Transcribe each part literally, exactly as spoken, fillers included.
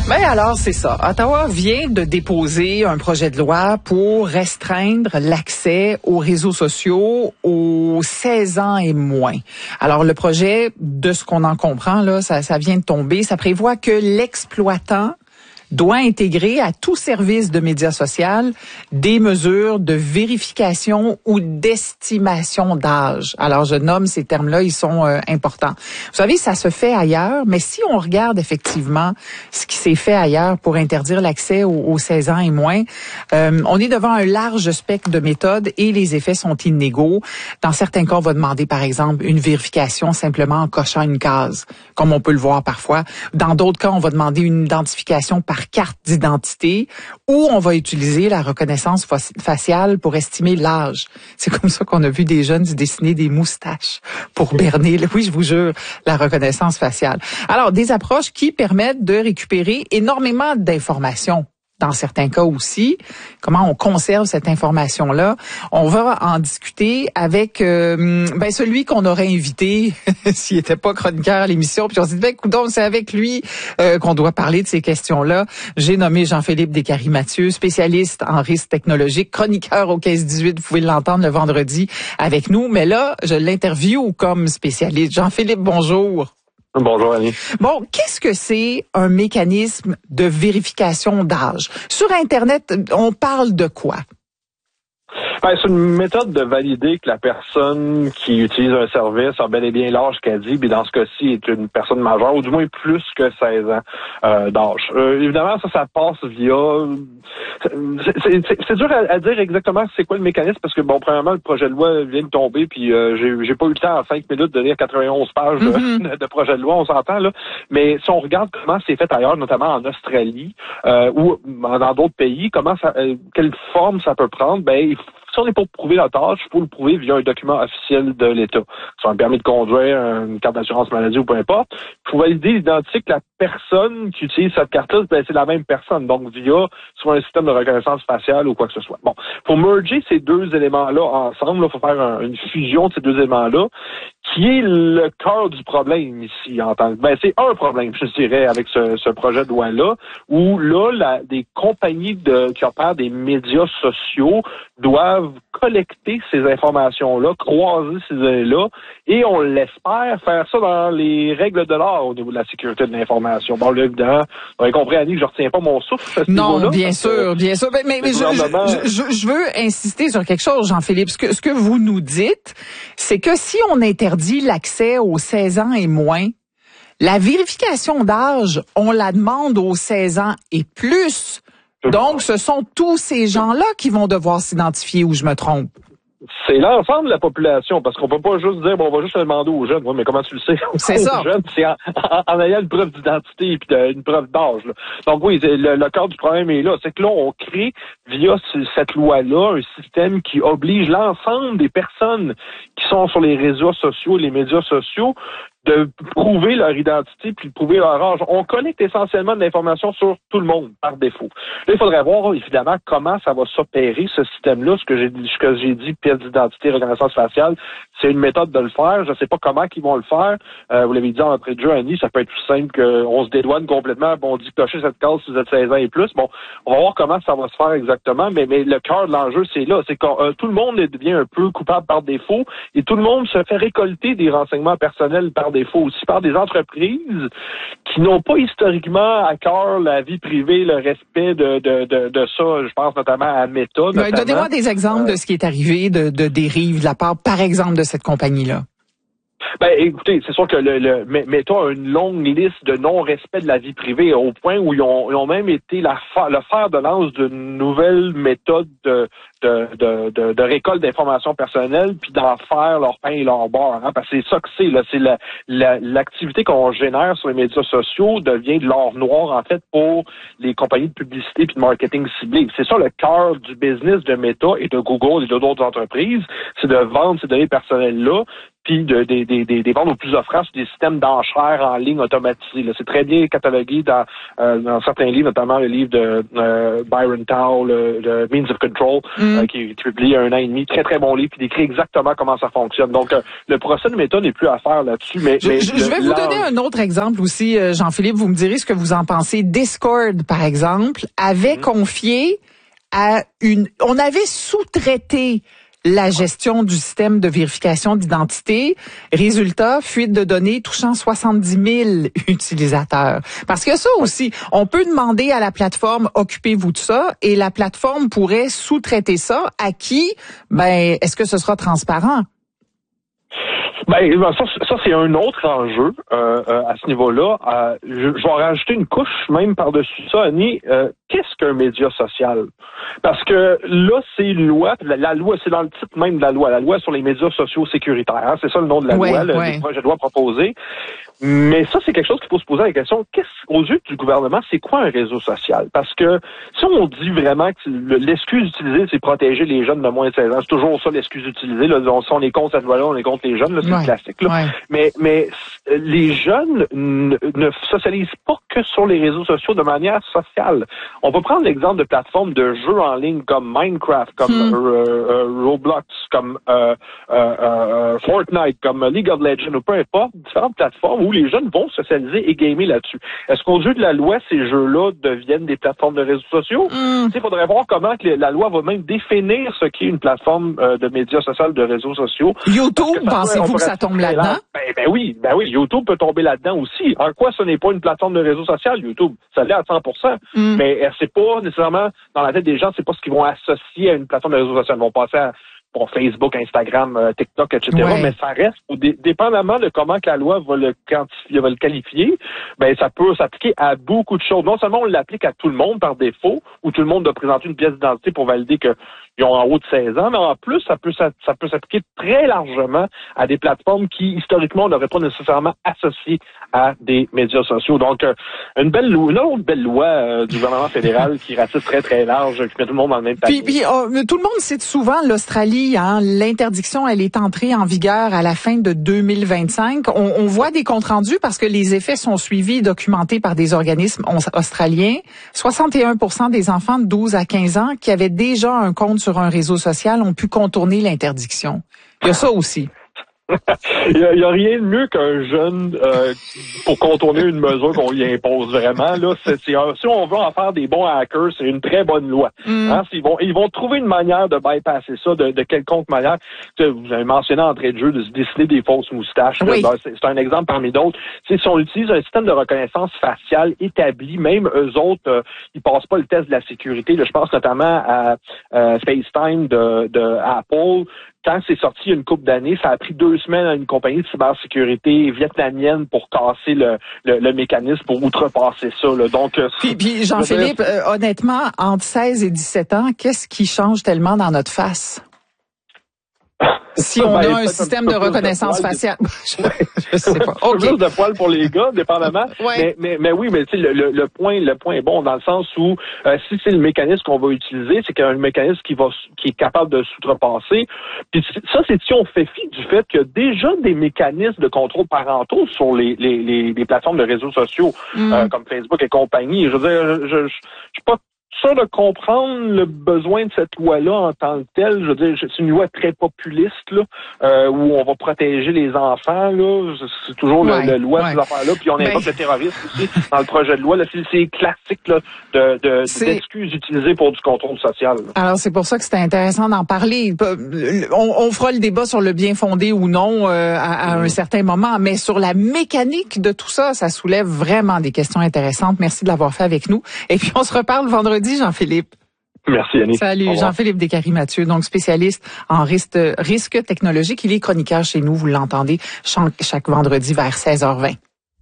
Ben alors, c'est ça. Ottawa vient de déposer un projet de loi pour restreindre l'accès aux réseaux sociaux aux seize ans et moins. Alors, le projet, de ce qu'on en comprend, là, ça, ça vient de tomber. Ça prévoit que l'exploitant doit intégrer à tout service de médias social des mesures de vérification ou d'estimation d'âge. Alors, je nomme ces termes-là, ils sont euh, importants. Vous savez, ça se fait ailleurs, mais si on regarde effectivement ce qui s'est fait ailleurs pour interdire l'accès aux, aux seize ans et moins, euh, on est devant un large spectre de méthodes et les effets sont inégaux. Dans certains cas, on va demander, par exemple, une vérification simplement en cochant une case, comme on peut le voir parfois. Dans d'autres cas, on va demander une identification par carte d'identité ou on va utiliser la reconnaissance faciale pour estimer l'âge. C'est comme ça qu'on a vu des jeunes se dessiner des moustaches pour berner, oui, je vous jure, la reconnaissance faciale. Alors, des approches qui permettent de récupérer énormément d'informations. Dans certains cas aussi, comment on conserve cette information-là. On va en discuter avec euh, ben celui qu'on aurait invité s'il n'était pas chroniqueur à l'émission. Puis on s'est dit, ben, coudonc, c'est avec lui euh, qu'on doit parler de ces questions-là. J'ai nommé Jean-Philippe Descaries-Mathieu, spécialiste en risque technologique, chroniqueur au quinze dix-huit. Vous pouvez l'entendre le vendredi avec nous. Mais là, je l'interviewe comme spécialiste. Jean-Philippe, bonjour. Bonjour, Annie. Bon, qu'est-ce que c'est un mécanisme de vérification d'âge? Sur Internet, on parle de quoi? Ben, c'est une méthode de valider que la personne qui utilise un service a bel et bien l'âge qu'elle dit, puis dans ce cas-ci, est une personne majeure, ou du moins plus que seize ans euh, d'âge. Euh, évidemment, ça, ça passe via... C'est, c'est, c'est dur à, à dire exactement c'est quoi le mécanisme, parce que, bon, premièrement, le projet de loi vient de tomber, puis euh, j'ai, j'ai pas eu le temps en cinq minutes de lire quatre-vingt-onze pages mm-hmm. de, de projet de loi, on s'entend, là. Mais si on regarde comment c'est fait ailleurs, notamment en Australie, euh, ou dans d'autres pays, comment ça, euh, quelle forme ça peut prendre, ben, il faut si on est pour prouver la tâche, il faut le prouver via un document officiel de l'État. Soit un permis de conduire, une carte d'assurance maladie ou peu importe. Il faut valider l'identité que la personne qui utilise cette carte-là, ben, c'est la même personne. Donc, via soit un système de reconnaissance faciale ou quoi que ce soit. Bon, pour merger ces deux éléments-là ensemble, il faut faire un, une fusion de ces deux éléments-là, qui est le cœur du problème ici en tant que... Ben, c'est un problème, je dirais, avec ce, ce projet de loi-là, où là, la, des compagnies de, qui opèrent des médias sociaux doivent collecter ces informations-là, croiser ces données-là, et on l'espère faire ça dans les règles de l'art au niveau de la sécurité de l'information. Bon, là, évidemment, vous avez compris, Annie, que je retiens pas mon souffle à ce non, niveau-là. bien sûr, bien sûr. Mais, mais, mais je, je, je, je veux insister sur quelque chose, Jean-Philippe. Ce que, ce que vous nous dites, c'est que si on interdit l'accès aux seize ans et moins, la vérification d'âge, on la demande aux seize ans et plus. Donc, ce sont tous ces gens-là qui vont devoir s'identifier, ou je me trompe? C'est l'ensemble de la population, parce qu'on peut pas juste dire, bon, on va juste le demander aux jeunes. Oui, mais comment tu le sais? C'est ça. Aux jeunes, c'est en, en, en ayant une preuve d'identité et puis de, une preuve d'âge. Là. Donc oui, le, le cœur du problème est là. C'est que là, on crée, via ce, cette loi-là, un système qui oblige l'ensemble des personnes qui sont sur les réseaux sociaux, les médias sociaux, de prouver leur identité puis de prouver leur âge. On collecte essentiellement de l'information sur tout le monde, par défaut. Là, il faudrait voir, évidemment, comment ça va s'opérer, ce système-là. Ce que j'ai, ce que j'ai dit, pièce d'identité, reconnaissance faciale, c'est une méthode de le faire. Je ne sais pas comment ils vont le faire. Euh, vous l'avez dit en entrée de jeu, Annie, ça peut être plus simple qu'on se dédouane complètement. Bon, on dit cocher cette case si vous êtes seize ans et plus. Bon, on va voir comment ça va se faire exactement, mais, mais le cœur de l'enjeu, c'est là. C'est que euh, tout le monde devient un peu coupable par défaut et tout le monde se fait récolter des renseignements personnels par défaut. Faut aussi par des entreprises qui n'ont pas historiquement à cœur la vie privée, le respect de, de, de, de ça. Je pense notamment à Meta. Notamment. Donnez-moi des exemples euh, de ce qui est arrivé de, de dérive de la part, par exemple, de cette compagnie-là. Ben, écoutez, c'est sûr que le, le Meta a une longue liste de non-respect de la vie privée au point où ils ont, ils ont même été la, le fer de lance d'une nouvelle méthode de, de, de, de, de récolte d'informations personnelles puis d'en faire leur pain et leur beurre. Hein, parce que c'est ça que c'est. Là, c'est la, la, l'activité qu'on génère sur les médias sociaux devient de l'or noir, en fait, pour les compagnies de publicité puis de marketing ciblé. C'est ça le cœur du business de Meta et de Google et de d'autres entreprises, c'est de vendre ces données personnelles-là puis de, de, des, des, des ventes aux plus offrants sur des systèmes d'enchères en ligne automatisés. Là. C'est très bien catalogué dans, euh, dans certains livres, notamment le livre de euh, Byron Tao, le, le Means of Control, mm. euh, qui, qui est publié il y a un an et demi. Très, très bon livre, qui décrit exactement comment ça fonctionne. Donc, euh, le procès de méta n'est plus à faire là-dessus. Mais, je, mais je, le, je vais vous donner un autre exemple aussi, Jean-Philippe. Vous me direz ce que vous en pensez. Discord, par exemple, avait mm. confié à une... On avait sous-traité la gestion du système de vérification d'identité. Résultat, fuite de données touchant soixante-dix mille utilisateurs. Parce que ça aussi, on peut demander à la plateforme, occupez-vous de ça, et la plateforme pourrait sous-traiter ça. À qui? Ben, est-ce que ce sera transparent? Ben, ça, ça c'est un autre enjeu euh, euh, à ce niveau-là. Euh, je, je vais rajouter une couche même par-dessus ça, Annie. Euh, qu'est-ce qu'un média social? Parce que là, c'est une loi, la, la loi, c'est dans le titre même de la loi, la loi sur les médias sociaux sécuritaires. Hein, c'est ça le nom de la ouais, loi, le, ouais. le projet de loi proposé. Mais ça, c'est quelque chose qu'il faut se poser la question. Qu'est-ce, aux yeux du gouvernement, c'est quoi un réseau social? Parce que si on dit vraiment que l'excuse utilisée, c'est protéger les jeunes de moins de seize ans, c'est toujours ça l'excuse utilisée. Là, si on est contre cette loi-là, on est contre les jeunes, là, c'est ouais, le classique. Là. Ouais. Mais, mais les jeunes ne, ne socialisent pas que sur les réseaux sociaux de manière sociale. On peut prendre l'exemple de plateformes de jeux en ligne comme Minecraft, comme hmm. euh, euh, Roblox, comme euh, euh, euh, Fortnite, comme League of Legends, ou peu importe, différentes plateformes où les jeunes vont socialiser et gamer là-dessus. Est-ce qu'aux yeux de la loi, ces jeux-là deviennent des plateformes de réseaux sociaux? Il mm. faudrait voir comment que la loi va même définir ce qu'est une plateforme euh, de médias sociaux, de réseaux sociaux. YouTube, pensez-vous que ça tombe là-dedans? Ben, ben oui, ben oui, YouTube peut tomber là-dedans aussi. En quoi ce n'est pas une plateforme de réseaux sociaux, YouTube? Ça l'est à cent pour cent. Mm. Mais c'est pas nécessairement, dans la tête des gens, c'est pas ce qu'ils vont associer à une plateforme de réseaux sociaux. Ils vont passer à pour Facebook, Instagram, euh, TikTok, et cetera. Ouais. Mais ça reste, dé- dépendamment de comment que la loi va le quantifier, va le qualifier, ben ça peut s'appliquer à beaucoup de choses. Non seulement on l'applique à tout le monde par défaut, où tout le monde doit présenter une pièce d'identité pour valider qu'ils ont en haut de seize ans, mais en plus, ça peut ça, ça peut s'appliquer très largement à des plateformes qui, historiquement, n'auraient pas nécessairement associé à des médias sociaux. Donc, euh, une belle loi, une autre belle loi euh, du gouvernement fédéral qui ratisse très, très large, qui met tout le monde dans le même panier. Puis, puis oh, tout le monde cite souvent l'Australie. Hein, l'interdiction, elle est entrée en vigueur à la fin de deux mille vingt-cinq. On, on voit des comptes rendus parce que les effets sont suivis et documentés par des organismes australiens. soixante et un pour cent des enfants de douze à quinze ans qui avaient déjà un compte sur un réseau social ont pu contourner l'interdiction. Il y a ça aussi. Il n'y a, a rien de mieux qu'un jeune euh, pour contourner une mesure qu'on lui impose vraiment. Là, c'est, c'est, si on veut en faire des bons hackers, c'est une très bonne loi. Mm. Hein, ils vont ils vont trouver une manière de bypasser ça, de, de quelconque manière. Vous avez mentionné entrée de jeu de se dessiner des fausses moustaches. Oui. Là, c'est, c'est un exemple parmi d'autres. C'est, si on utilise un système de reconnaissance faciale établi, même eux autres, euh, ils passent pas le test de la sécurité. Là, je pense notamment à euh, FaceTime de, de Apple. Quand c'est sorti il y a une couple d'années, ça a pris deux semaines à une compagnie de cybersécurité vietnamienne pour casser le, le, le mécanisme, pour outrepasser ça. Là. Donc, puis, puis Jean-Philippe, euh, honnêtement, entre seize et dix-sept ans, qu'est-ce qui change tellement dans notre face? Si on ben, a un système un de reconnaissance de faciale, je, je sais pas. Okay. Plus de poils pour les gars, dépendamment. Ouais. Mais, mais, mais oui, mais tu sais, le, le, le point, le point est bon dans le sens où euh, si c'est le mécanisme qu'on va utiliser, c'est qu'il y a un mécanisme qui va, qui est capable de s'outrepasser. Puis ça, c'est si on fait fi du fait qu'il y a déjà des mécanismes de contrôle parentaux sur les, les, les, les plateformes de réseaux sociaux mm. euh, comme Facebook et compagnie. Je veux dire, je, je, je, je suis pas ça de comprendre le besoin de cette loi-là en tant que telle. Je veux dire, c'est une loi très populiste là, euh, où on va protéger les enfants. Là, c'est toujours ouais, le, le loi ouais. ces affaires-là. Puis on invoque ben... le terrorisme aussi dans le projet de loi. Là, c'est, c'est classique là, de, de d'excuses utilisées pour du contrôle social. Là. Alors c'est pour ça que c'était intéressant d'en parler. On, on fera le débat sur le bien fondé ou non euh, à, à mmh. un certain moment, mais sur la mécanique de tout ça, ça soulève vraiment des questions intéressantes. Merci de l'avoir fait avec nous. Et puis on se reparle vendredi. Jean-Philippe. Merci, Annie. Salut, Jean-Philippe Descaries-Mathieu, donc spécialiste en risque, risque technologique. Il est chroniqueur chez nous, vous l'entendez, chaque, chaque vendredi vers seize heures vingt.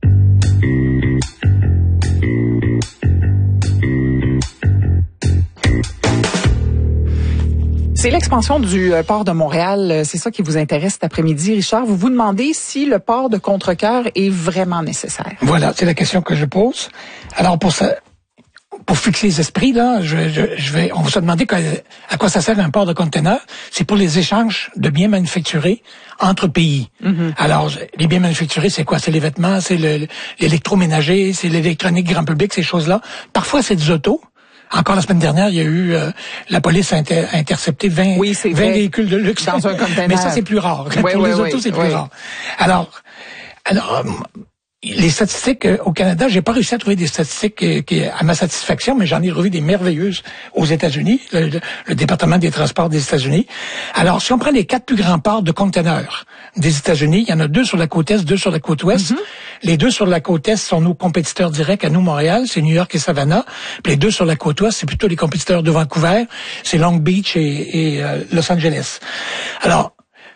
C'est l'expansion du port de Montréal, c'est ça qui vous intéresse cet après-midi. Richard, vous vous demandez si le port de Contrecœur est vraiment nécessaire. Voilà, c'est la question que je pose. Alors, pour ça... pour fixer les esprits, là, je, je, je vais, on va se demander à quoi ça sert un port de conteneurs. C'est pour les échanges de biens manufacturés entre pays. Mm-hmm. Alors, les biens manufacturés, c'est quoi? C'est les vêtements, c'est le, l'électroménager, c'est l'électronique grand public, ces choses-là. Parfois, c'est des autos. Encore la semaine dernière, il y a eu euh, la police a inter- intercepté vingt, oui, vingt véhicules de luxe. Dans un conteneur. Mais ça, c'est plus rare. Oui, pour oui, les oui, autos, c'est oui. plus rare. Alors, alors les statistiques euh, au Canada, j'ai pas réussi à trouver des statistiques euh, qui, à ma satisfaction, mais j'en ai trouvé des merveilleuses aux États-Unis, le, le, le département des transports des États-Unis. Alors, si on prend les quatre plus grands ports de conteneurs des États-Unis, il y en a deux sur la côte est, deux sur la côte ouest. Mm-hmm. Les deux sur la côte est sont nos compétiteurs directs à nous, Montréal, c'est New York et Savannah. Puis les deux sur la côte ouest, c'est plutôt les compétiteurs de Vancouver, c'est Long Beach et, et euh, Los Angeles. Alors,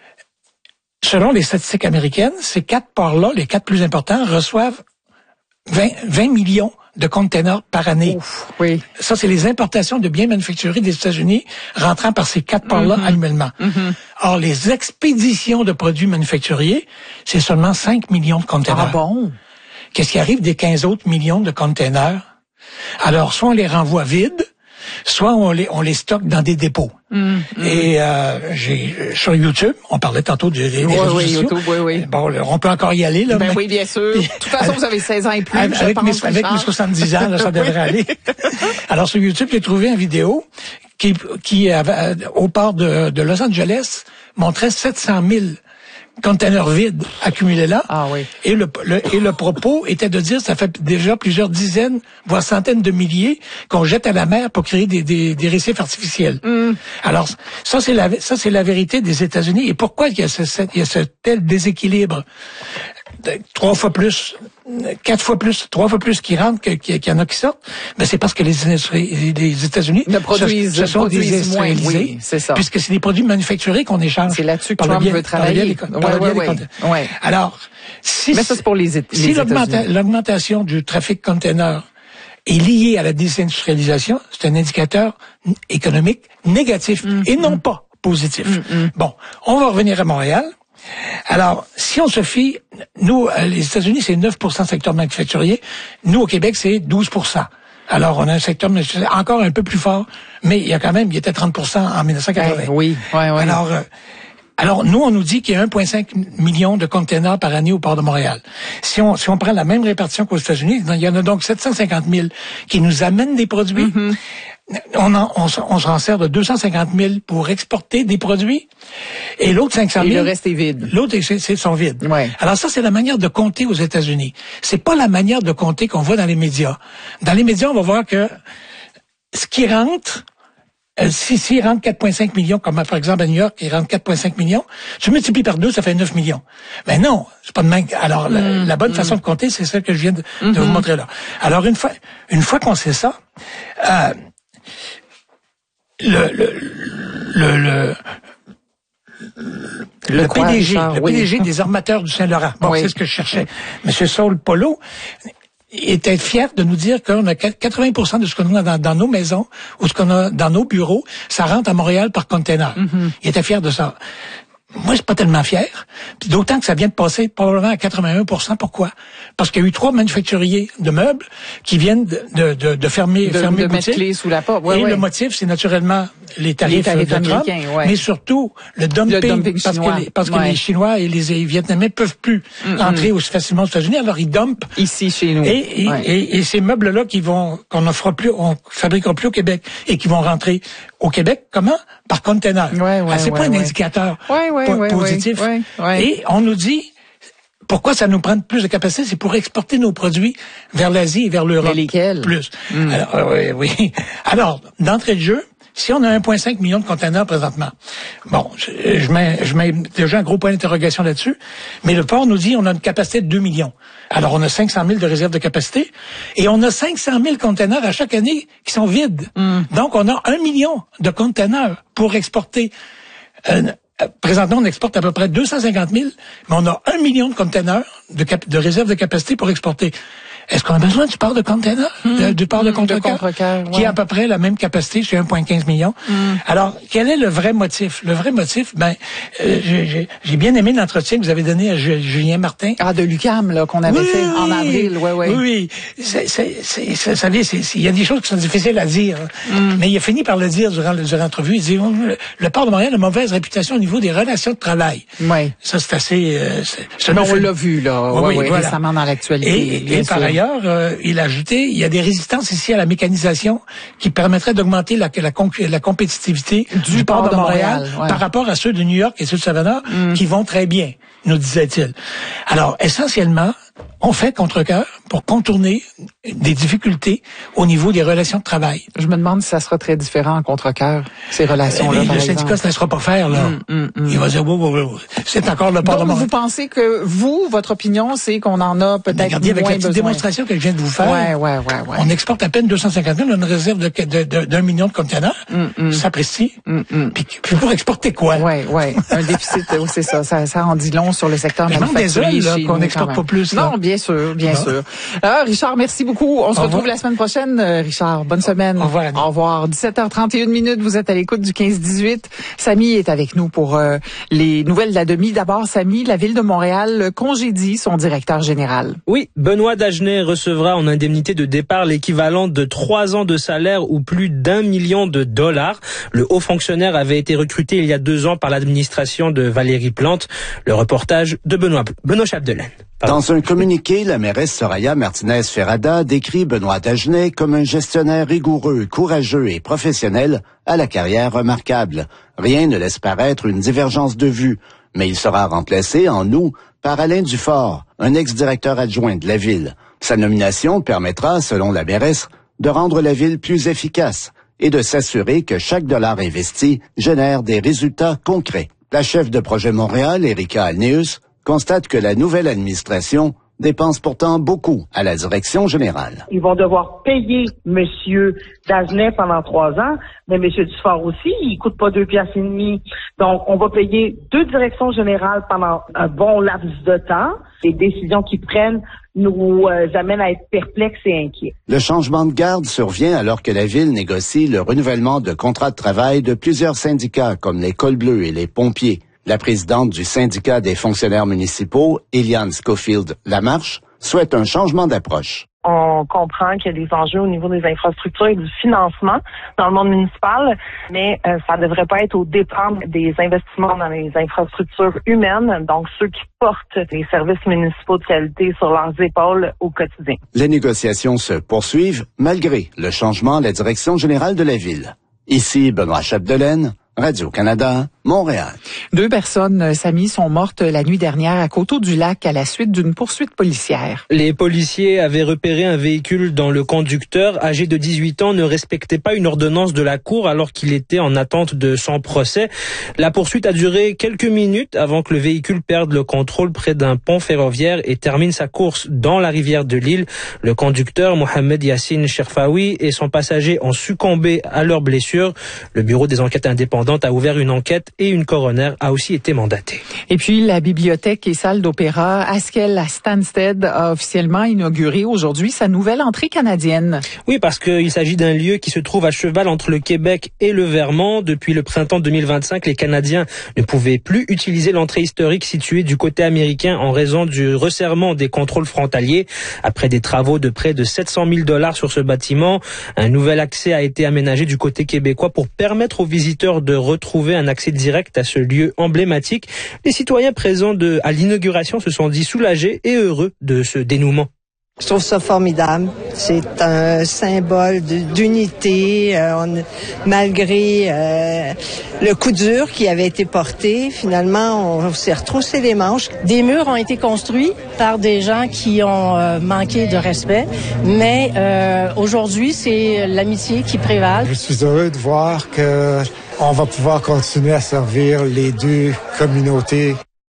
selon les statistiques américaines, ces quatre ports-là, les quatre plus importants, reçoivent vingt, vingt millions de containers par année. Ouf, oui. Ça, c'est les importations de biens manufacturés des États-Unis rentrant par ces quatre ports-là mm-hmm. annuellement. Mm-hmm. Or, les expéditions de produits manufacturiers, c'est seulement cinq millions de containers. Ah bon? Qu'est-ce qui arrive des quinze autres millions de containers? Alors, soit on les renvoie vides, soit on les, on les stocke dans des dépôts. Mmh, mmh. Et euh, j'ai sur YouTube, on parlait tantôt des, des oui, réseaux oui, sociaux. YouTube, oui, oui. Bon, là, on peut encore y aller. Là, ben mais, oui, bien sûr. De toute façon, vous avez seize ans et plus, avec, je pense, mes, avec mes soixante-dix ans, là, ça devrait aller. Alors, sur YouTube, j'ai trouvé une vidéo qui, qui avait, au port de, de Los Angeles, montrait sept cent mille containers vides accumulés là. Ah oui. Et le, le, et le propos était de dire, ça fait déjà plusieurs dizaines, voire centaines de milliers qu'on jette à la mer pour créer des, des, des récifs artificiels. Mm. Alors, ça, c'est la, ça, c'est la vérité des États-Unis. Et pourquoi il y a ce, il y a ce tel déséquilibre? Trois fois plus, quatre fois plus, trois fois plus qui rentrent qu'il qu'il y en a qui sortent, mais c'est parce que les, les États-Unis ne produisent, ce, ce sont produisent des industrialisés, moins, oui, c'est ça. Puisque c'est des produits manufacturés qu'on échange. C'est là-dessus que Trump veut travailler. Ouais. Alors, si, mais ça, c'est pour les, les si l'augmenta- l'augmentation du trafic container est liée à la désindustrialisation, c'est un indicateur économique négatif mmh, et non mmh. pas positif. Mmh, bon, on va revenir à Montréal. Alors, si on se fie, nous, les États-Unis, c'est neuf pour cent secteur manufacturier. Nous, au Québec, c'est douze pour cent. Alors, on a un secteur encore un peu plus fort, mais il y a quand même, il était trente pour cent en dix-neuf cent quatre-vingts. Eh, oui, oui, oui. Alors, euh, alors, nous, on nous dit qu'il y a un virgule cinq million de containers par année au port de Montréal. Si on, si on prend la même répartition qu'aux États-Unis, il y en a donc sept cent cinquante mille qui nous amènent des produits. Mm-hmm. On, en, on, on s'en sert de deux cent cinquante mille pour exporter des produits. Et l'autre cinq cent mille. Et le reste est vide. L'autre, c'est, c'est son vide. Ouais. Alors ça, c'est la manière de compter aux États-Unis. C'est pas la manière de compter qu'on voit dans les médias. Dans les médias, on va voir que ce qui rentre, euh, si, s'il rentre quatre virgule cinq millions, comme par exemple à New York, il rentre quatre virgule cinq millions, tu multiplies par deux, ça fait neuf millions. Mais non, c'est pas de même. Alors, la, mmh, la bonne mmh. façon de compter, c'est celle que je viens de, mmh. de vous montrer là. Alors, une fois, une fois qu'on sait ça, euh, le, le, le, le Le, le P D G, Richard, le oui. P D G des armateurs du Saint-Laurent. Bon, oui. c'est ce que je cherchais. Monsieur Saul Polo était fier de nous dire qu'on a quatre-vingts pour cent de ce qu'on a dans, dans nos maisons ou ce qu'on a dans nos bureaux, ça rentre à Montréal par container. Mm-hmm. Il était fier de ça. Moi, je suis pas tellement fier. Puis d'autant que ça vient de passer probablement à quatre-vingt-un pour cent. Pourquoi? Parce qu'il y a eu trois manufacturiers de meubles qui viennent de, de, de, de fermer, de, fermer de boutique. mettre clé sous la porte. Ouais, Et ouais. le motif, c'est naturellement les tarifs, les tarifs de Trump, ouais. mais surtout le dumping, le dumping parce chinois. que les, parce que ouais. les Chinois et les Vietnamiens peuvent plus mm-hmm. entrer aussi facilement aux États-Unis, alors ils dumpent ici chez nous. Et, et, ouais. et, et ces meubles-là qui vont qu'on ne fera plus, on fabriquera plus au Québec et qui vont rentrer au Québec, comment? Par container. Ouais, ouais, ah, c'est ouais, pas un ouais. indicateur ouais, ouais, po- ouais, positif. Ouais, ouais. Et on nous dit pourquoi ça nous prend plus de capacité, c'est pour exporter nos produits vers l'Asie et vers l'Europe. Mais lesquels? Plus. Mm. Alors, euh, oui, oui. Alors, d'entrée de jeu, si on a un virgule cinq million de containers présentement, bon, je, je, mets, je mets déjà un gros point d'interrogation là-dessus, mais le port nous dit on a une capacité de deux millions. Alors, on a cinq cent mille de réserve de capacité et on a cinq cent mille containers à chaque année qui sont vides. Mm. Donc, on a un million de containers pour exporter. Euh, présentement, on exporte à peu près deux cent cinquante mille, mais on a un million de containers de, cap- de réserve de capacité pour exporter. Est-ce qu'on a besoin du port de container, mmh. du port de Contrecœur, ouais. qui a à peu près la même capacité, c'est un virgule quinze million. Mmh. Alors, quel est le vrai motif? Le vrai motif, ben, euh, j'ai, j'ai bien aimé l'entretien que vous avez donné à Julien Martin. Ah, de l'U Q A M, là, qu'on avait oui, fait en avril, ouais, ouais. Oui, oui. C'est, c'est, c'est, c'est, ça vient, c'est, il y a des choses qui sont difficiles à dire, mmh. mais il a fini par le dire durant, durant l'entrevue. Il dit, oh, le, le port de Montréal a une mauvaise réputation au niveau des relations de travail. Oui. Ça, c'est assez... Euh, c'est, c'est mais on l'a vu, là, oui, ouais, ouais, voilà. récemment dans l'actualité. Et, et par ailleurs, euh, il a ajouté, il y a des résistances ici à la mécanisation qui permettraient d'augmenter la, la, la compétitivité du, du port, port de Montréal, Montréal ouais. par rapport à ceux de New York et ceux de Savannah, mm. qui vont très bien, nous disait-il. Alors, essentiellement, on fait Contrecœur pour contourner des difficultés au niveau des relations de travail. Je me demande si ça sera très différent en Contrecœur, ces relations-là. Euh, le syndicat ne se laissera pas faire, là. Mm, mm, mm. Il va dire, wow, wow, wow. C'est encore le port Donc, de Montréal. vous pensez que vous, votre opinion, c'est qu'on en a peut-être Regardez, moins avec la petite besoin. démonstration que je viens de vous faire, ouais, ouais, ouais, ouais. on exporte à peine deux cent cinquante mille, on a une réserve de, de, de, d'un million de conteneurs. Mm, mm. Sapristi. Mm, mm. Puis, puis pour exporter quoi? Ouais, ouais. Un déficit, c'est ça, ça. Ça en dit long sur le secteur manufacturier. Désolé, qu'on n'exporte pas plus. Là. Non, bien sûr, bien non. sûr. Alors, Richard, merci beaucoup. On se Au retrouve revoir. la semaine prochaine, Richard. Bonne semaine. Au revoir. Au revoir. dix-sept heures trente et une minutes. Vous êtes à l'écoute du quinze dix-huit. Samy est avec nous pour euh, les nouvelles de la demi. D'abord, Samy, la Ville de Montréal congédie son directeur général. Oui, Benoît Dagenais recevra en indemnité de départ l'équivalent de trois ans de salaire ou plus d'un million de dollars. Le haut fonctionnaire avait été recruté il y a deux ans par l'administration de Valérie Plante. Le reportage de Benoît, Benoît Chapdelaine. Pardon. Dans un communiqué, la mairesse Soraya Martinez-Ferrada décrit Benoît Dagenais comme un gestionnaire rigoureux, courageux et professionnel à la carrière remarquable. Rien ne laisse paraître une divergence de vue, mais il sera remplacé en août par Alain Dufort, un ex-directeur adjoint de la ville. Sa nomination permettra, selon la mairesse, de rendre la ville plus efficace et de s'assurer que chaque dollar investi génère des résultats concrets. La chef de projet Montréal, Erika Alneus, constate que la nouvelle administration dépense pourtant beaucoup à la direction générale. Ils vont devoir payer Monsieur Dagenais pendant trois ans, mais Monsieur Dufort aussi, il coûte pas deux piastres et demi. Donc, on va payer deux directions générales pendant un bon laps de temps. Les décisions qu'ils prennent nous euh, amènent à être perplexes et inquiets. Le changement de garde survient alors que la Ville négocie le renouvellement de contrats de travail de plusieurs syndicats comme les Cols Bleus et les pompiers. La présidente du syndicat des fonctionnaires municipaux, Eliane Schofield-Lamarche, souhaite un changement d'approche. On comprend qu'il y a des enjeux au niveau des infrastructures et du financement dans le monde municipal, mais euh, ça ne devrait pas être au dépens des investissements dans les infrastructures humaines, donc ceux qui portent les services municipaux de qualité sur leurs épaules au quotidien. Les négociations se poursuivent malgré le changement à la direction générale de la Ville. Ici Benoît Chapdelaine, Radio-Canada, Montréal. Deux personnes, Samy, sont mortes la nuit dernière à Coteau-du-Lac à la suite d'une poursuite policière. Les policiers avaient repéré un véhicule dont le conducteur, âgé de dix-huit ans, ne respectait pas une ordonnance de la cour alors qu'il était en attente de son procès. La poursuite a duré quelques minutes avant que le véhicule perde le contrôle près d'un pont ferroviaire et termine sa course dans la rivière de l'Île. Le conducteur, Mohamed Yassine Cherfaoui, et son passager ont succombé à leurs blessures. Le bureau des enquêtes indépendantes a ouvert une enquête et une coroner a aussi été mandatée. Et puis, la bibliothèque et salle d'opéra Haskell à Stansted a officiellement inauguré aujourd'hui sa nouvelle entrée canadienne. Oui, parce qu'il s'agit d'un lieu qui se trouve à cheval entre le Québec et le Vermont. Depuis le printemps deux mille vingt-cinq, les Canadiens ne pouvaient plus utiliser l'entrée historique située du côté américain en raison du resserrement des contrôles frontaliers. Après des travaux de près de sept cent mille dollars sur ce bâtiment, un nouvel accès a été aménagé du côté québécois pour permettre aux visiteurs de retrouver un accès direct à ce lieu emblématique. Les citoyens présents de, à l'inauguration se sont dit soulagés et heureux de ce dénouement. Je trouve ça formidable. C'est un symbole d'unité. Euh, on, malgré euh, le coup dur qui avait été porté, finalement, on s'est retroussé les manches. Des murs ont été construits par des gens qui ont euh, manqué de respect, mais euh, aujourd'hui, c'est l'amitié qui prévale. Je suis heureux de voir que on va pouvoir continuer à servir les deux communautés.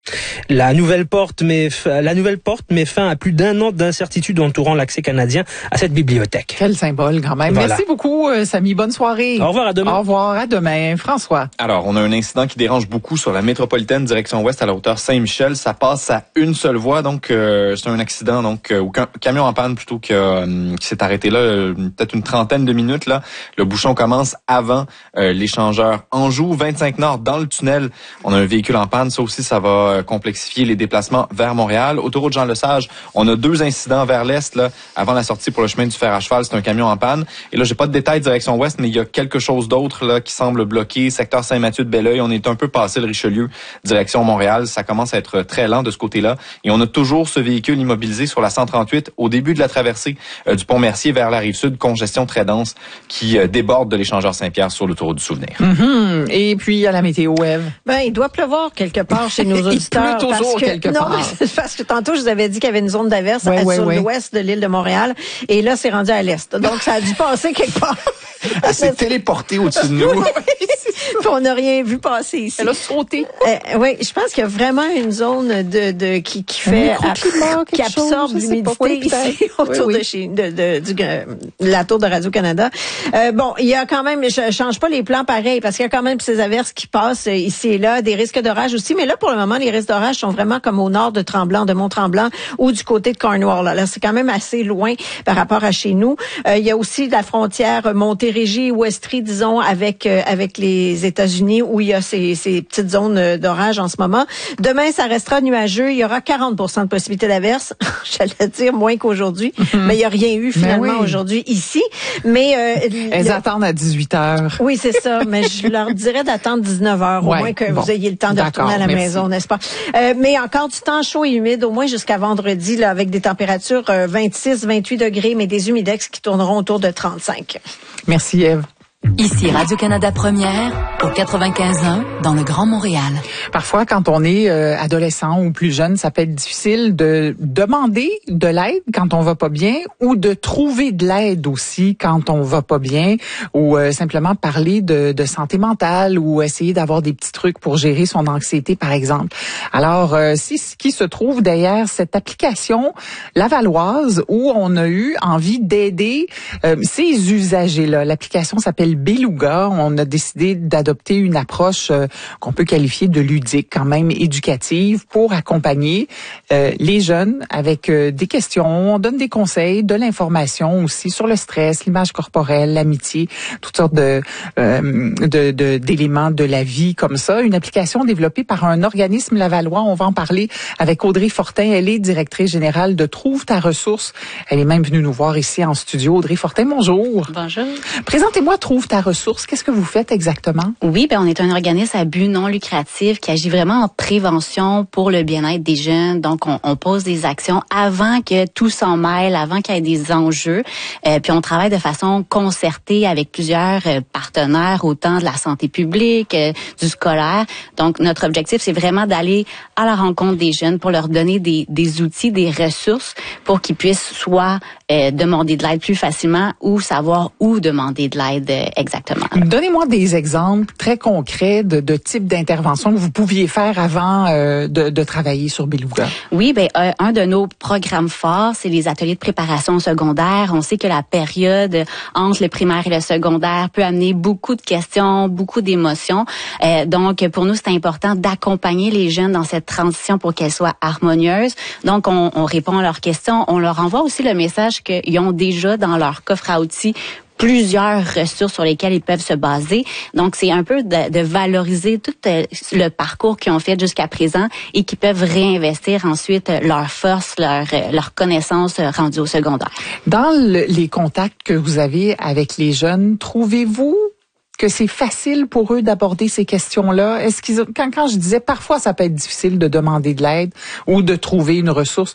La nouvelle porte met, la nouvelle porte met fin à plus d'un an d'incertitude entourant l'accès canadien à cette bibliothèque. Quel symbole quand même. Voilà. Merci beaucoup, Samy. Bonne soirée. Au revoir, à demain. Au revoir, à demain. François. Alors, on a un incident qui dérange beaucoup sur la métropolitaine direction ouest à la hauteur Saint-Michel. Ça passe à une seule voie, donc euh, c'est un accident, donc euh, ou un camion en panne plutôt que euh, qui s'est arrêté là, euh, peut-être une trentaine de minutes là. Le bouchon commence avant euh, l'échangeur Anjou, vingt-cinq Nord dans le tunnel. On a un véhicule en panne. Ça aussi, ça va euh, complexifier les déplacements vers Montréal. Autoroute Jean-Lesage, on a deux incidents vers l'est là, avant la sortie pour le chemin du fer à cheval, c'est un camion en panne. Et là, j'ai pas de détails direction ouest, mais il y a quelque chose d'autre là qui semble bloqué. Secteur Saint-Mathieu de Belleuil, on est un peu passé le Richelieu, direction Montréal. Ça commence à être très lent de ce côté-là. Et on a toujours ce véhicule immobilisé sur la cent trente-huit au début de la traversée euh, du pont Mercier vers la Rive-Sud. Congestion très dense qui euh, déborde de l'échangeur Saint-Pierre sur l'autoroute du Souvenir. Mm-hmm. Et puis, à la météo, Ève. Ben, il doit pleuvoir quelque part chez nos auditeurs. Il pleut toujours que, quelque non, part. Parce que tantôt, je vous avais dit qu'il y avait une zone d'averse ouais, ouais, sur ouais. l'ouest de l'île de Montréal. Et là, c'est rendu à l'est. Donc, ça a dû passer quelque part. Elle s'est téléportée au-dessus de nous. Puis on n'a rien vu passer ici. Elle a sauté. Euh, oui, je pense qu'il y a vraiment une zone de, de qui, qui fait à, qui absorbe l'humidité ici autour oui, oui. de chez de, de, du, de la tour de Radio-Canada. Euh, bon, il y a quand même, je change pas les plans pareil parce qu'il y a quand même ces averses qui passent ici et là, des risques d'orage aussi. Mais là, pour le moment, les risques d'orage sont vraiment comme au nord de Tremblant, de Mont-Tremblant ou du côté de Cornwall. Là, là c'est quand même assez loin par rapport à chez nous. Euh, il y a aussi la frontière Montérégie ou Estrie, disons, avec euh, avec les États-Unis où il y a ces, ces petites zones d'orage en ce moment. Demain, ça restera nuageux. Il y aura quarante pour cent de possibilité d'averse. J'allais dire moins qu'aujourd'hui, mm-hmm. mais il n'y a rien eu finalement oui. aujourd'hui ici. Mais euh, elles le... attendent à dix-huit heures. Oui, c'est ça. Mais je leur dirais d'attendre dix-neuf heures, ouais, au moins que bon. vous ayez le temps de retourner à la merci. maison, n'est-ce pas? Euh, mais encore du temps chaud et humide, au moins jusqu'à vendredi, là, avec des températures euh, vingt-six, vingt-huit degrés, mais des humidex qui tourneront autour de trente-cinq. Merci, Ève. Ici Radio-Canada Première, au quatre-vingt-quinze un, dans le Grand Montréal. Parfois, quand on est euh, adolescent ou plus jeune, ça peut être difficile de demander de l'aide quand on va pas bien ou de trouver de l'aide aussi quand on va pas bien ou euh, simplement parler de, de santé mentale ou essayer d'avoir des petits trucs pour gérer son anxiété, par exemple. Alors, euh, c'est ce qui se trouve derrière cette application lavalloise où on a eu envie d'aider euh, ces usagers-là. L'application s'appelle Beluga. On a décidé d'adopter une approche euh, qu'on peut qualifier de ludique, quand même éducative, pour accompagner euh, les jeunes avec euh, des questions. On donne des conseils, de l'information aussi sur le stress, l'image corporelle, l'amitié, toutes sortes de, euh, de, de d'éléments de la vie comme ça. Une application développée par un organisme lavallois. On va en parler avec Audrey Fortin. Elle est directrice générale de Trouve ta ressource. Elle est même venue nous voir ici en studio. Audrey Fortin, bonjour. Bonjour. Présentez-moi Trouve ta ressource. Qu'est-ce que vous faites exactement? Oui, ben on est un organisme à but non lucratif qui agit vraiment en prévention pour le bien-être des jeunes. Donc, on, on pose des actions avant que tout s'en mêle, avant qu'il y ait des enjeux. Euh, puis, on travaille de façon concertée avec plusieurs euh, partenaires, autant de la santé publique, euh, du scolaire. Donc, notre objectif, c'est vraiment d'aller à la rencontre des jeunes pour leur donner des, des outils, des ressources pour qu'ils puissent soit euh, demander de l'aide plus facilement ou savoir où demander de l'aide euh, exactement. Donnez-moi des exemples très concrets de, de types d'interventions que vous pouviez faire avant euh, de, de travailler sur Beluga. Oui, ben euh, un de nos programmes forts, c'est les ateliers de préparation secondaire. On sait que la période entre le primaire et le secondaire peut amener beaucoup de questions, beaucoup d'émotions. Euh, donc, pour nous, c'est important d'accompagner les jeunes dans cette transition pour qu'elle soit harmonieuse. Donc, on, on répond à leurs questions. On leur envoie aussi le message qu'ils ont déjà dans leur coffre à outils plusieurs ressources sur lesquelles ils peuvent se baser. Donc, c'est un peu de, de valoriser tout le parcours qu'ils ont fait jusqu'à présent et qui peuvent réinvestir ensuite leurs forces, leurs leur connaissances rendues au secondaire. Dans le, les contacts que vous avez avec les jeunes, trouvez-vous que c'est facile pour eux d'aborder ces questions-là? Est-ce qu'ils, quand, quand je disais parfois ça peut être difficile de demander de l'aide ou de trouver une ressource,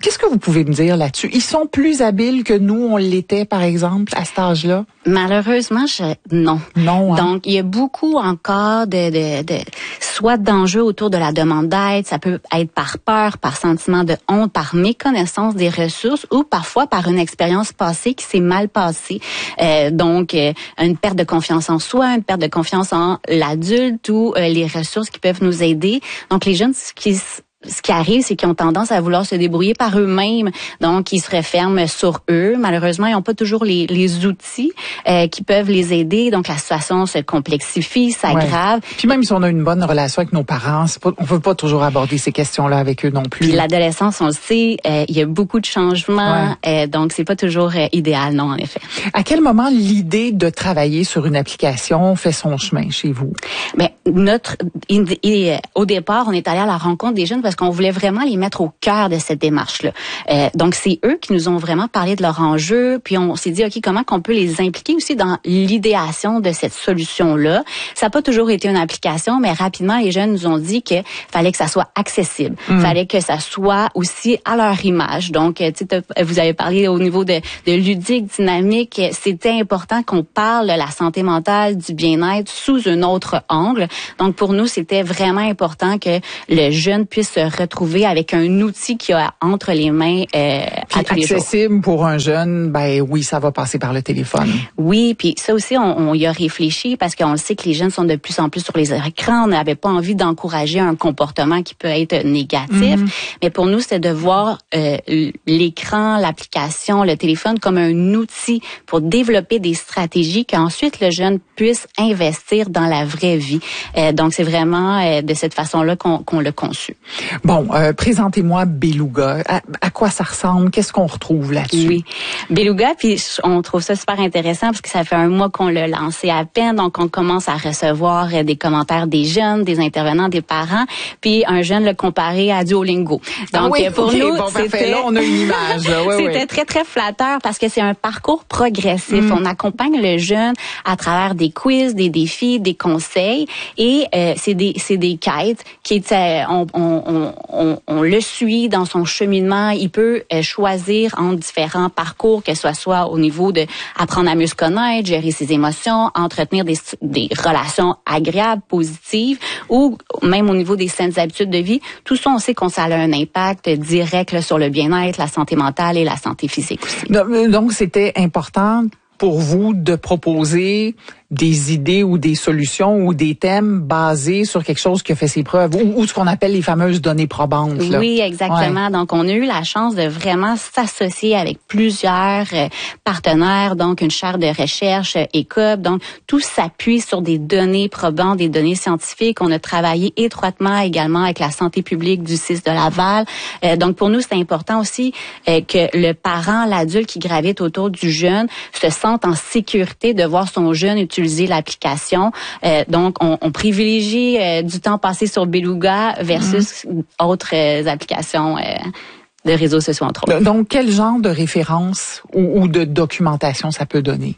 Qu'est-ce que vous pouvez me dire là-dessus? Ils sont plus habiles que nous, on l'était, par exemple, à cet âge-là? Malheureusement, je, non. Non. Hein? Donc, il y a beaucoup encore de, de, de soit d'enjeux autour de la demande d'aide. Ça peut être par peur, par sentiment de honte, par méconnaissance des ressources ou parfois par une expérience passée qui s'est mal passée. Euh, donc, euh, une perte de confiance en soi, une perte de confiance en l'adulte ou euh, les ressources qui peuvent nous aider. Donc, les jeunes qui ce qui arrive, c'est qu'ils ont tendance à vouloir se débrouiller par eux-mêmes. Donc, ils se referment sur eux. Malheureusement, ils n'ont pas toujours les, les outils euh, qui peuvent les aider. Donc, la situation se complexifie, s'aggrave. Ouais. Puis même si on a une bonne relation avec nos parents, c'est pas, on ne peut pas toujours aborder ces questions-là avec eux non plus. Puis l'adolescence, on le sait, euh, il y a beaucoup de changements. Ouais. Euh, donc, c'est pas toujours euh, idéal, non, en effet. À quel moment l'idée de travailler sur une application fait son chemin chez vous? Bien, notre, il, il, au départ, on est allé à la rencontre des jeunes parce qu'on voulait vraiment les mettre au cœur de cette démarche-là. Euh, donc, c'est eux qui nous ont vraiment parlé de leurs enjeux, puis on s'est dit, OK, comment qu'on peut les impliquer aussi dans l'idéation de cette solution-là? Ça n'a pas toujours été une application, mais rapidement, les jeunes nous ont dit que fallait que ça soit accessible, mmh. fallait que ça soit aussi à leur image. Donc, tu sais, vous avez parlé au niveau de, de ludique, dynamique, c'était important qu'on parle de la santé mentale, du bien-être sous un autre angle. Donc, pour nous, c'était vraiment important que le jeune puisse se retrouver avec un outil qu'il a entre les mains euh, à tous les jours. Accessible pour un jeune, ben oui, ça va passer par le téléphone. Oui, puis ça aussi, on, on y a réfléchi parce qu'on sait que les jeunes sont de plus en plus sur les écrans. On n'avait pas envie d'encourager un comportement qui peut être négatif. Mm-hmm. Mais pour nous, c'est de voir euh, l'écran, l'application, le téléphone comme un outil pour développer des stratégies qu'ensuite le jeune puisse investir dans la vraie vie. Euh, donc, c'est vraiment euh, de cette façon-là qu'on, qu'on l'a conçu. Bon, euh, présentez-moi Beluga. À, à quoi ça ressemble? Qu'est-ce qu'on retrouve là-dessus? Oui, Beluga, puis on trouve ça super intéressant parce que ça fait un mois qu'on l'a lancé à peine, donc on commence à recevoir des commentaires des jeunes, des intervenants, des parents, puis un jeune l'a comparé à Duolingo. Donc ah oui, pour okay, nous, bon, c'était là, on a une image. Là. Ouais, c'était ouais. très très flatteur parce que c'est un parcours progressif. Mm. On accompagne le jeune à travers des quiz, des défis, des conseils, et euh, c'est des c'est des quêtes qui étaient on, on, on, on, on le suit dans son cheminement. Il peut euh, choisir entre différents parcours, que ce soit au niveau de apprendre à mieux se connaître, gérer ses émotions, entretenir des, des relations agréables, positives, ou même au niveau des saines habitudes de vie. Tout ça, on sait qu'on ça a un impact direct là, sur le bien-être, la santé mentale et la santé physique aussi. Donc, c'était important pour vous de proposer des idées ou des solutions ou des thèmes basés sur quelque chose qui a fait ses preuves ou, ou ce qu'on appelle les fameuses données probantes. Là. Oui, exactement. Ouais. Donc, on a eu la chance de vraiment s'associer avec plusieurs euh, partenaires, donc une chaire de recherche, euh, E C O P. Donc, tout s'appuie sur des données probantes, des données scientifiques. On a travaillé étroitement également avec la santé publique du C I S de Laval. Euh, donc, pour nous, c'est important aussi euh, que le parent, l'adulte qui gravite autour du jeune se sente en sécurité de voir son jeune utiliser l'application. Euh, donc, on, on privilégie euh, du temps passé sur Beluga versus mmh. autres euh, applications euh, de réseaux sociaux, entre autres. Donc, quel genre de référence ou, ou de documentation ça peut donner?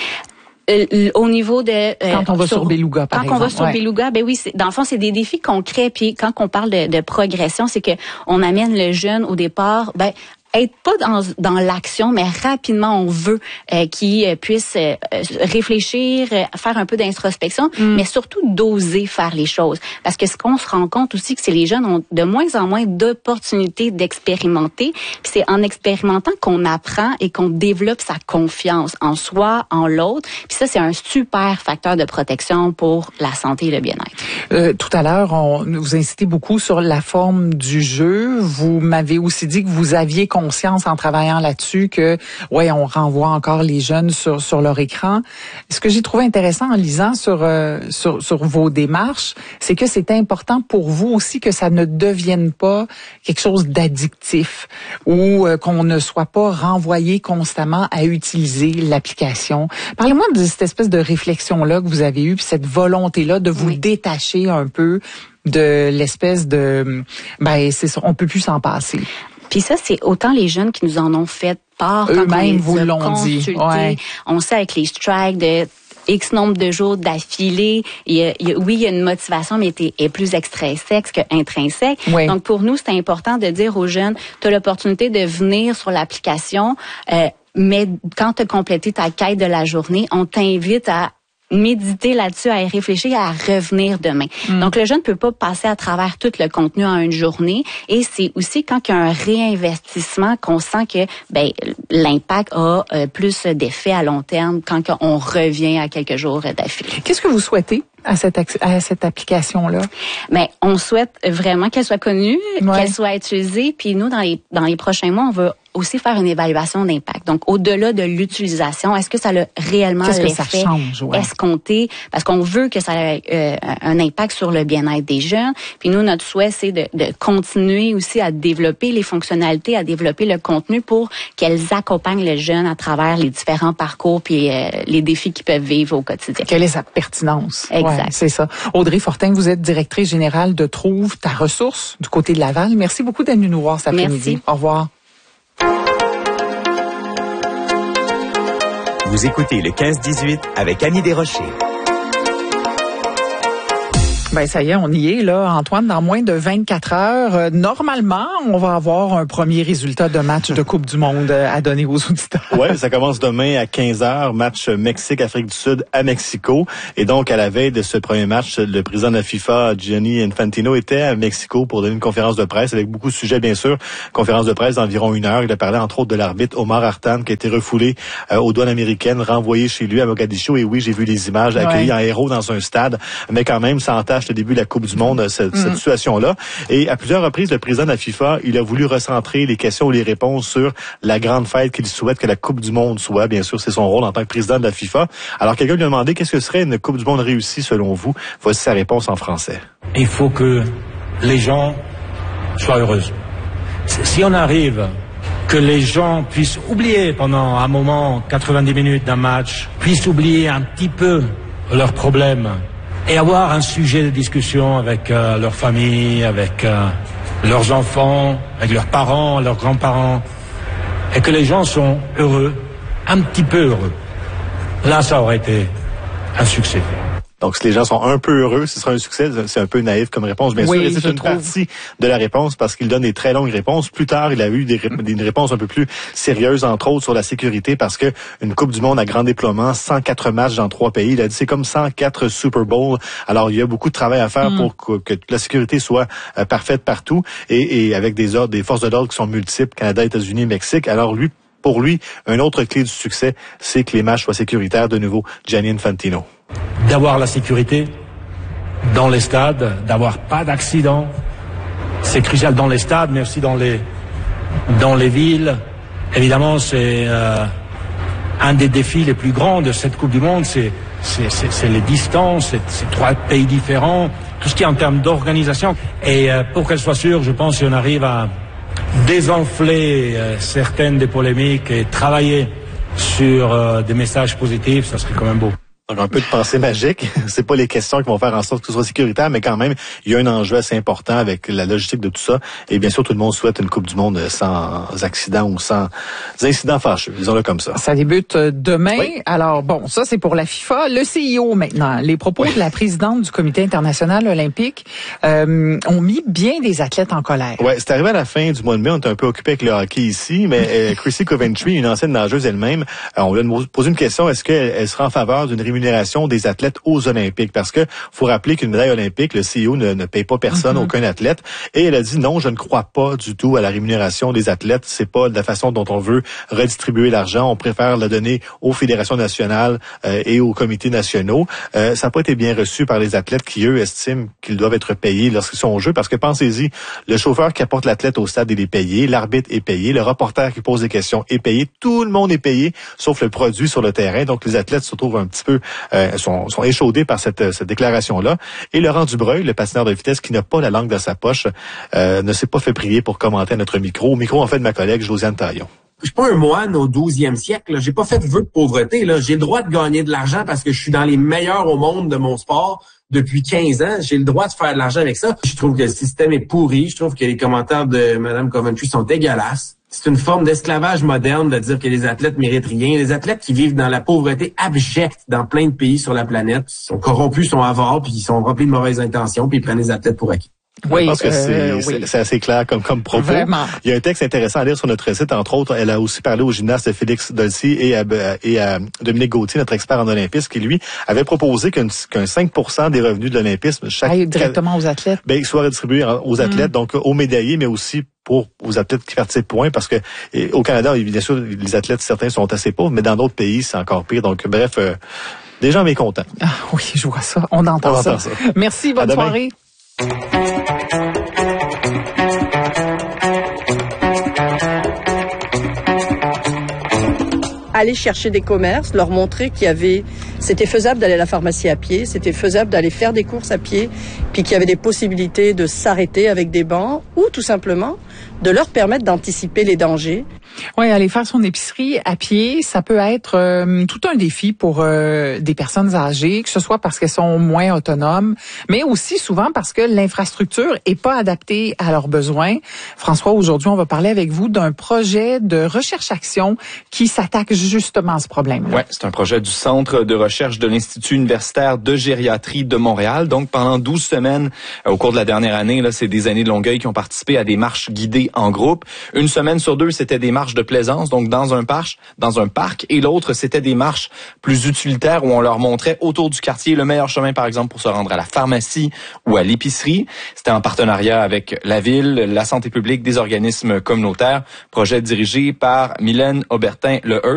Euh, au niveau de euh, quand on va sur, sur Beluga, par quand exemple. on va sur ouais. Beluga, ben oui, c'est, dans le fond, c'est des défis concrets. Puis quand on parle de, de progression, c'est que on amène le jeune au départ, ben être pas dans dans l'action, mais rapidement on veut euh, qu'il euh, puisse euh, réfléchir, euh, faire un peu d'introspection, mm. mais surtout d'oser faire les choses. Parce que ce qu'on se rend compte aussi, que c'est les jeunes ont de moins en moins d'opportunités d'expérimenter. Puis c'est en expérimentant qu'on apprend et qu'on développe sa confiance en soi, en l'autre. Puis ça, c'est un super facteur de protection pour la santé et le bien-être. Euh, tout à l'heure, on vous incitez beaucoup sur la forme du jeu. Vous m'avez aussi dit que vous aviez conscience en travaillant là-dessus que, ouais, on renvoie encore les jeunes sur sur leur écran. Ce que j'ai trouvé intéressant en lisant sur euh, sur sur vos démarches, c'est que c'est important pour vous aussi que ça ne devienne pas quelque chose d'addictif ou euh, qu'on ne soit pas renvoyé constamment à utiliser l'application. Parlez-moi de cette espèce de réflexion-là que vous avez eue, puis cette volonté-là de vous oui. détacher un peu de l'espèce de, ben c'est ça, on peut plus s'en passer. Puis ça, c'est autant les jeunes qui nous en ont fait part quand on les vous a l'ont consultés. dit. Ouais. On sait avec les strikes de X nombre de jours d'affilée. Il y a, il y a, oui, il y a une motivation, mais elle est plus extrinsèque qu'intrinsèque. Oui. Donc, pour nous, c'est important de dire aux jeunes, tu as l'opportunité de venir sur l'application, euh, mais quand tu as complété ta quête de la journée, on t'invite à méditer là-dessus, à y réfléchir, à revenir demain. Mm. Donc, le jeune ne peut pas passer à travers tout le contenu en une journée. Et c'est aussi quand il y a un réinvestissement qu'on sent que ben l'impact a euh, plus d'effet à long terme quand on revient à quelques jours d'affilée. Qu'est-ce que vous souhaitez à cette, à cette application-là? Mais on souhaite vraiment qu'elle soit connue, ouais. qu'elle soit utilisée. Puis nous, dans les, dans les prochains mois, on veut aussi faire une évaluation d'impact. Donc, au-delà de l'utilisation, est-ce que ça a réellement l'effet ouais. escompté? Parce qu'on veut que ça ait euh, un impact sur le bien-être des jeunes. Puis nous, notre souhait, c'est de, de continuer aussi à développer les fonctionnalités, à développer le contenu pour qu'elles accompagnent les jeunes à travers les différents parcours puis euh, les défis qu'ils peuvent vivre au quotidien. Quelle est sa pertinence? Exact. Ouais, c'est ça. Audrey Fortin, vous êtes directrice générale de Trouve ta ressource du côté de Laval. Merci beaucoup d'être venue nous voir cet après-midi. Merci. Au revoir. Vous écoutez le quinze dix-huit avec Annie Desrochers. Ben ça y est, on y est là, Antoine, dans moins de vingt-quatre heures. Euh, normalement, on va avoir un premier résultat de match de Coupe du Monde à donner aux auditeurs. Ouais, ça commence demain à quinze heures, match Mexique-Afrique du Sud à Mexico. Et donc, à la veille de ce premier match, le président de la FIFA, Gianni Infantino, était à Mexico pour donner une conférence de presse avec beaucoup de sujets, bien sûr. Conférence de presse d'environ une heure. Il a parlé, entre autres, de l'arbitre Omar Artan, qui a été refoulé euh, aux douanes américaines, renvoyé chez lui à Mogadiscio. Et oui, j'ai vu les images, accueilli ouais. en héros dans un stade. Mais quand même, ça entache le début de la Coupe du Monde, cette, mm. cette situation-là. Et à plusieurs reprises, le président de la FIFA, il a voulu recentrer les questions ou les réponses sur la grande fête qu'il souhaite que la Coupe du Monde soit. Bien sûr, c'est son rôle en tant que président de la FIFA. Alors, quelqu'un lui a demandé qu'est-ce que serait une Coupe du Monde réussie selon vous. Voici sa réponse en français. Il faut que les gens soient heureux. Si on arrive que les gens puissent oublier pendant un moment, quatre-vingt-dix minutes d'un match, puissent oublier un petit peu leurs problèmes, et avoir un sujet de discussion avec euh, leur famille, avec euh, leurs enfants, avec leurs parents, leurs grands-parents, et que les gens sont heureux, un petit peu heureux. Là, ça aurait été un succès. Donc, si les gens sont un peu heureux, ce sera un succès. C'est un peu naïf comme réponse, bien oui, sûr. Et c'est une trouve. partie de la réponse parce qu'il donne des très longues réponses. Plus tard, il a eu des, ré- des réponses un peu plus sérieuses, entre autres, sur la sécurité parce que une Coupe du Monde à grand déploiement, cent quatre matchs dans trois pays. Il a dit c'est comme cent quatre Super Bowl. Alors, il y a beaucoup de travail à faire mm. pour que, que la sécurité soit euh, parfaite partout et, et avec des ordres, des forces de l'ordre qui sont multiples, Canada, États-Unis, Mexique. Alors, lui, pour lui, une autre clé du succès, c'est que les matchs soient sécuritaires. De nouveau, Gianni Infantino. D'avoir la sécurité dans les stades, d'avoir pas d'accidents. C'est crucial dans les stades, mais aussi dans les, dans les villes. Évidemment, c'est euh, un des défis les plus grands de cette Coupe du Monde, c'est, c'est, c'est, c'est les distances, c'est, c'est trois pays différents, tout ce qui est en termes d'organisation. Et euh, pour qu'elle soit sûre, je pense qu'on arrive à désenfler euh, certaines des polémiques et travailler sur euh, des messages positifs, ça serait quand même beau. Donc, un peu de pensée magique. C'est pas les questions qui vont faire en sorte que ce soit sécuritaire, mais quand même, il y a un enjeu assez important avec la logistique de tout ça. Et bien sûr, tout le monde souhaite une Coupe du Monde sans accident ou sans incidents fâcheux. Disons-le comme ça. Ça débute demain. Oui. Alors, bon, ça, c'est pour la FIFA. Le C I O, maintenant. Les propos oui. de la présidente du Comité international olympique euh, ont mis bien des athlètes en colère. Ouais, c'est arrivé à la fin du mois de mai. On était un peu occupé avec le hockey ici, mais euh, Chrissy Coventry, une ancienne nageuse elle-même, euh, on lui a posé une question. Est-ce qu'elle elle sera en faveur d'une rémunération des athlètes aux Olympiques? Parce que faut rappeler qu'une médaille olympique, le C I O ne, ne paye pas personne, mm-hmm. aucun athlète. Et elle a dit non, je ne crois pas du tout à la rémunération des athlètes. C'est pas de la façon dont on veut redistribuer l'argent. On préfère le donner aux fédérations nationales euh, et aux comités nationaux. Euh, ça n'a pas été bien reçu par les athlètes qui, eux, estiment qu'ils doivent être payés lorsqu'ils sont au jeu. Parce que pensez-y, le chauffeur qui apporte l'athlète au stade, il est payé. L'arbitre est payé. Le reporter qui pose des questions est payé. Tout le monde est payé, sauf le produit sur le terrain. Donc, les athlètes se trouvent un petit peu Euh, sont, sont échaudés par cette, cette déclaration-là. Et Laurent Dubreuil, le patineur de vitesse qui n'a pas la langue dans sa poche, euh, ne s'est pas fait prier pour commenter à notre micro. Au micro, en fait, de ma collègue Josiane Taillon. Je suis pas un moine au douzième siècle. Là. J'ai pas fait de vœu de pauvreté. Là. J'ai le droit de gagner de l'argent parce que je suis dans les meilleurs au monde de mon sport depuis quinze ans. J'ai le droit de faire de l'argent avec ça. Je trouve que le système est pourri. Je trouve que les commentaires de Mme Coventry sont dégueulasses. C'est une forme d'esclavage moderne de dire que les athlètes méritent rien. Les athlètes qui vivent dans la pauvreté abjecte dans plein de pays sur la planète sont corrompus, sont avares, puis ils sont remplis de mauvaises intentions, puis ils prennent les athlètes pour acquis. Oui, je pense que euh, c'est, oui. c'est assez clair comme, comme propos. Vraiment. Il y a un texte intéressant à lire sur notre site, entre autres. Elle a aussi parlé au gymnaste Félix Dolci et à, et à Dominique Gauthier, notre expert en olympisme, qui, lui, avait proposé qu'un, qu'un cinq pour cent des revenus de l'olympisme, chaque... Aille directement aux athlètes. Ben, soit redistribué aux athlètes, mm. donc aux médaillés, mais aussi pour aux athlètes qui participent point, parce que et, au Canada, bien sûr, les athlètes, certains sont assez pauvres, mais dans d'autres pays, c'est encore pire. Donc, bref, euh, des gens mécontents. Ah oui, je vois ça. On entend, On ça. entend ça. Merci, bonne soirée. Aller chercher des commerces, leur montrer qu'il y avait, c'était faisable d'aller à la pharmacie à pied, c'était faisable d'aller faire des courses à pied, puis qu'il y avait des possibilités de s'arrêter avec des bancs ou tout simplement de leur permettre d'anticiper les dangers. Oui, aller faire son épicerie à pied, ça peut être euh, tout un défi pour euh, des personnes âgées, que ce soit parce qu'elles sont moins autonomes, mais aussi souvent parce que l'infrastructure est pas adaptée à leurs besoins. François, aujourd'hui, on va parler avec vous d'un projet de recherche-action qui s'attaque justement à ce problème. Oui, c'est un projet du Centre de recherche de l'Institut universitaire de gériatrie de Montréal. Donc, pendant douze semaines, euh, au cours de la dernière année, là, c'est des années de Longueuil qui ont participé à des marches guidées en groupe. Une semaine sur deux, c'était des marches de plaisance, donc dans un parc, dans un parc, et l'autre, c'était des marches plus utilitaires où on leur montrait autour du quartier le meilleur chemin, par exemple, pour se rendre à la pharmacie ou à l'épicerie. C'était en partenariat avec la ville, la santé publique, des organismes communautaires. Projet dirigé par Mylène Aubertin-Leheux.